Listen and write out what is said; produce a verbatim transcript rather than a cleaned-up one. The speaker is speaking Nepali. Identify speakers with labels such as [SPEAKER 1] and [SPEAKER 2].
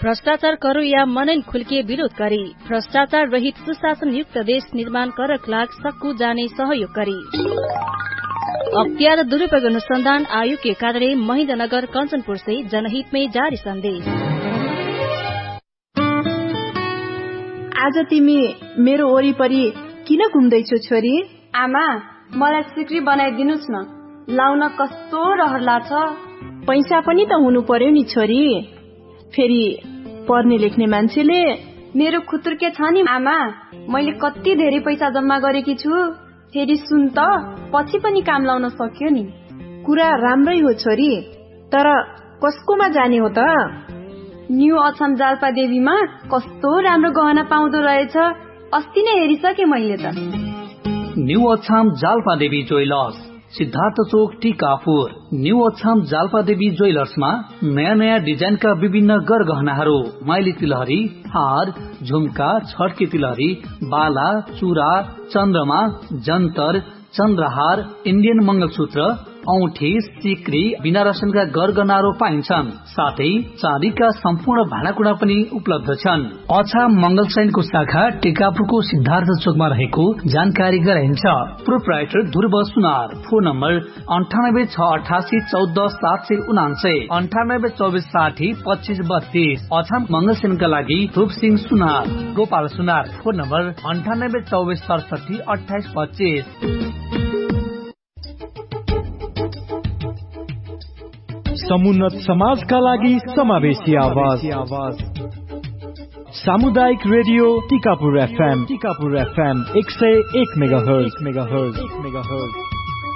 [SPEAKER 1] भ्रष्टाचार करो या मनैन खुल्के विरोध गरी भ्रष्टाचार रहित सुशासन युक्त देश निर्माण करक लाग सक्कु जाने सहयोग गरी अख्तियार दुरूपयोग अनुसंधान आयोग के कार्यालय महेन्द्रनगर कंचनपुर से जनहित में जारी संदेश।
[SPEAKER 2] आज तिमी मेरो वरिपरि किन घुम्दैछौ छोरी?
[SPEAKER 3] आमा, मलाई सिक्री बनाइदिनुस् न, लाउन कस्तो रहर लाग्छ।
[SPEAKER 2] पैसा पनि त हुनु पर्यो नि छोरी, फेरि पढ्ने लेख्ने मान्छेले।
[SPEAKER 3] मेरो खुतुर्के छ नि आमा, मैले कति धेरै पैसा जम्मा गरेकी छु। फेरि सुन त, पछि पनि काम लाउन सक्यो नि।
[SPEAKER 2] कुरा राम्रै हो छोरी, तर कसकोमा जाने हो त?
[SPEAKER 3] न्यू अछाम जाल्पा देवीमा कस्तो राम्रो गहना पाउँदो रहेछ, अस्ति नै हेरिसके मैले त।
[SPEAKER 4] न्यू अछाम जाल्पा देवी ज्वेलर्स, सिद्धार्थ चोक टिकापुर। न्यू अछाम जाल्पा देवी ज्वेलर्समा नयाँ नयाँ डिजाइनका विभिन्न गरगहनाहरू, माइली तिलहरी, हार, झुम्का, छड्के तिलहरी, बाला, चुरा, चन्द्रमा, जन्तर, चन्द्रहार, इन्डियन मंगलसूत्र, औठी, सिक्री, बिना रसनका गरगहनाहरू पाइन्छन्। साथै चाँदीका सम्पूर्ण भाँडाकुँडा पनि उपलब्ध छन्। अछाम मंगल सैनको शाखा टिकापुरको सिद्धार्थ चोकमा रहेको जानकारी गराइन्छ। प्रोप्राइटर ध्रुव सुनार। फोन नम्बर अन्ठानब्बे छ अठासी चौध सात सय उनान्सय, अन्ठानब्बे चौबिस साठी पच्चीस बत्तीस। अछाम मंगल सैनका लागि रूप सिंह सुनार। गोपाल सुनार। फोन नम्बर अन्ठानब्बे चौबिस सडसठी अठाइस पच्चीस।
[SPEAKER 5] समुन्नत समाजका लागि समावेशी आवाज, सामुदायिक radio Tikapur FM, Tikapur FM एक सय एक मेगाहर्ज, मेगाहर्ज, मेगाहर्ज।